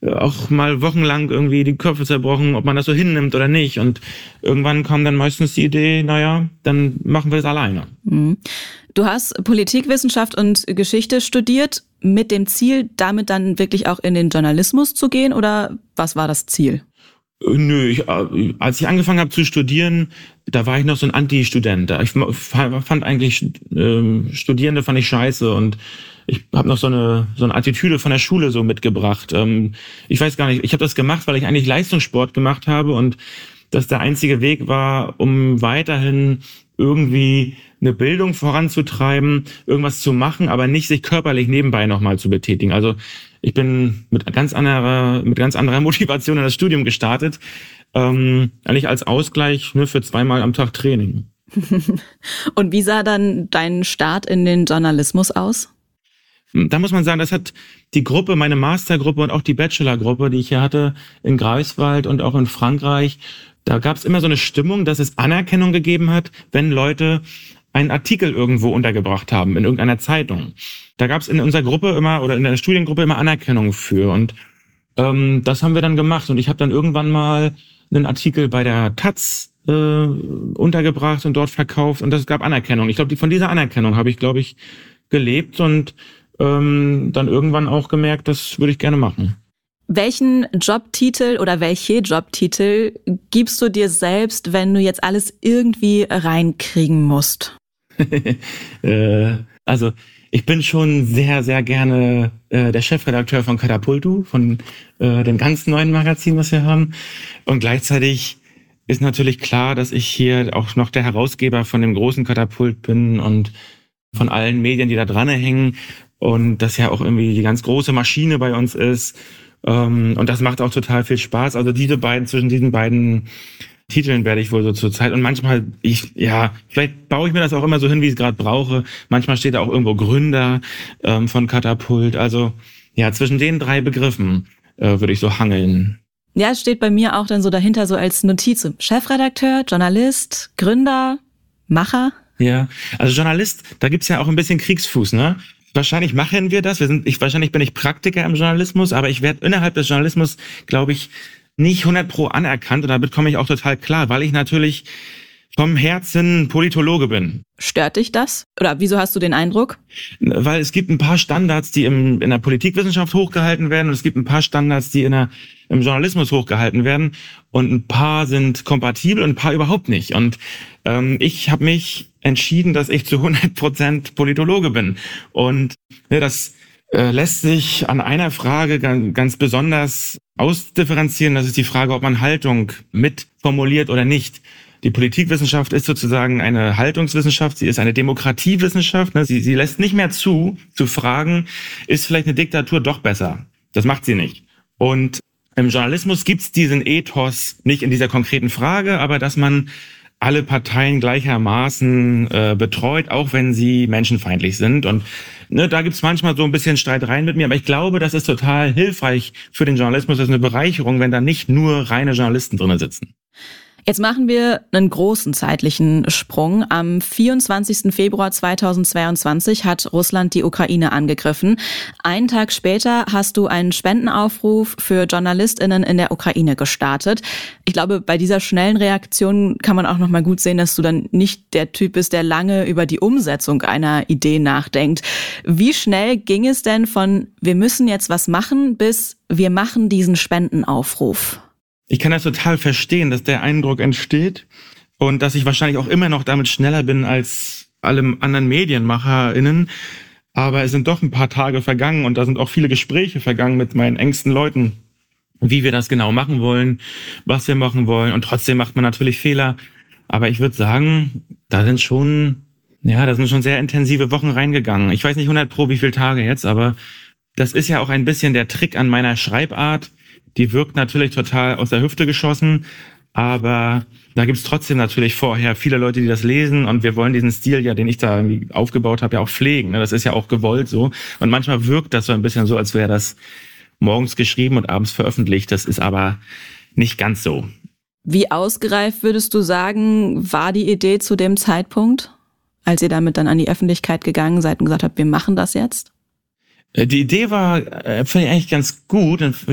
auch mal wochenlang irgendwie die Köpfe zerbrochen, ob man das so hinnimmt oder nicht. Und irgendwann kam dann meistens die Idee, naja, dann machen wir das alleine. Mhm. Du hast Politikwissenschaft und Geschichte studiert, mit dem Ziel, damit dann wirklich auch in den Journalismus zu gehen, oder was war das Ziel? Nö, als ich angefangen habe zu studieren, da war ich noch so ein Anti-Student. Ich fand eigentlich, Studierende fand ich scheiße und ich habe noch so eine Attitüde von der Schule so mitgebracht. Ich weiß gar nicht, ich habe das gemacht, weil ich eigentlich Leistungssport gemacht habe und das der einzige Weg war, um weiterhin irgendwie eine Bildung voranzutreiben, irgendwas zu machen, aber nicht sich körperlich nebenbei nochmal zu betätigen. Also ich bin mit ganz anderer Motivation in das Studium gestartet, eigentlich als Ausgleich für 2-mal am Tag Training. Und wie sah dann dein Start in den Journalismus aus? Da muss man sagen, das hat die Gruppe, meine Mastergruppe und auch die Bachelorgruppe, die ich hier hatte in Greifswald und auch in Frankreich, da gab es immer so eine Stimmung, dass es Anerkennung gegeben hat, wenn Leute einen Artikel irgendwo untergebracht haben, in irgendeiner Zeitung. Da gab es in unserer Gruppe immer, oder in der Studiengruppe immer Anerkennung für. Und das haben wir dann gemacht. Und ich habe dann irgendwann mal einen Artikel bei der Taz untergebracht und dort verkauft. Und das gab Anerkennung. Ich glaube, von dieser Anerkennung habe ich, gelebt und dann irgendwann auch gemerkt, das würde ich gerne machen. Welchen Jobtitel oder welche Jobtitel gibst du dir selbst, wenn du jetzt alles irgendwie reinkriegen musst? Also ich bin schon sehr, sehr gerne der Chefredakteur von Katapultu, von dem ganz neuen Magazin, was wir haben. Und gleichzeitig ist natürlich klar, dass ich hier auch noch der Herausgeber von dem großen Katapult bin und von allen Medien, die da dran hängen. Und das ja auch irgendwie die ganz große Maschine bei uns ist. Und das macht auch total viel Spaß. Also zwischen diesen beiden Titeln werde ich wohl so zur Zeit. Und manchmal, vielleicht baue ich mir das auch immer so hin, wie ich es gerade brauche. Manchmal steht da auch irgendwo Gründer von Katapult. Also ja, zwischen den 3 Begriffen würde ich so hangeln. Ja, es steht bei mir auch dann so dahinter so als Notiz. Chefredakteur, Journalist, Gründer, Macher. Ja, also Journalist, da gibt's ja auch ein bisschen Kriegsfuß, ne? Wahrscheinlich machen wir das. Wahrscheinlich bin ich Praktiker im Journalismus, aber ich werde innerhalb des Journalismus, glaube ich, nicht 100% anerkannt. Und damit komme ich auch total klar, weil ich natürlich vom Herzen Politologe bin. Stört dich das? Oder wieso hast du den Eindruck? Weil es gibt ein paar Standards, die in der Politikwissenschaft hochgehalten werden und es gibt ein paar Standards, die im Journalismus hochgehalten werden. Und ein paar sind kompatibel und ein paar überhaupt nicht. Und ich habe mich entschieden, dass ich zu 100% Politologe bin. Und das lässt sich an einer Frage ganz besonders ausdifferenzieren. Das ist die Frage, ob man Haltung mitformuliert oder nicht. Die Politikwissenschaft ist sozusagen eine Haltungswissenschaft, sie ist eine Demokratiewissenschaft. Ne? Sie lässt nicht mehr zu fragen, ist vielleicht eine Diktatur doch besser? Das macht sie nicht. Und im Journalismus gibt's diesen Ethos nicht in dieser konkreten Frage, aber dass man alle Parteien gleichermaßen betreut, auch wenn sie menschenfeindlich sind. Und da gibt's manchmal so ein bisschen Streitereien mit mir, aber ich glaube, das ist total hilfreich für den Journalismus. Das ist eine Bereicherung, wenn da nicht nur reine Journalisten drin sitzen. Jetzt machen wir einen großen zeitlichen Sprung. Am 24. Februar 2022 hat Russland die Ukraine angegriffen. Einen Tag später hast du einen Spendenaufruf für JournalistInnen in der Ukraine gestartet. Ich glaube, bei dieser schnellen Reaktion kann man auch noch mal gut sehen, dass du dann nicht der Typ bist, der lange über die Umsetzung einer Idee nachdenkt. Wie schnell ging es denn von wir müssen jetzt was machen bis wir machen diesen Spendenaufruf? Ich kann das total verstehen, dass der Eindruck entsteht und dass ich wahrscheinlich auch immer noch damit schneller bin als alle anderen MedienmacherInnen. Aber es sind doch ein paar Tage vergangen und da sind auch viele Gespräche vergangen mit meinen engsten Leuten, wie wir das genau machen wollen, was wir machen wollen. Und trotzdem macht man natürlich Fehler. Aber ich würde sagen, da sind schon sehr intensive Wochen reingegangen. Ich weiß nicht 100% wie viele Tage jetzt, aber das ist ja auch ein bisschen der Trick an meiner Schreibart. Die wirkt natürlich total aus der Hüfte geschossen, aber da gibt's trotzdem natürlich vorher viele Leute, die das lesen und wir wollen diesen Stil ja, den ich da irgendwie aufgebaut habe, ja auch pflegen. Das ist ja auch gewollt so und manchmal wirkt das so ein bisschen so, als wäre das morgens geschrieben und abends veröffentlicht. Das ist aber nicht ganz so. Wie ausgereift würdest du sagen, war die Idee zu dem Zeitpunkt, als ihr damit dann an die Öffentlichkeit gegangen seid und gesagt habt, wir machen das jetzt? Die Idee war, finde ich eigentlich ganz gut.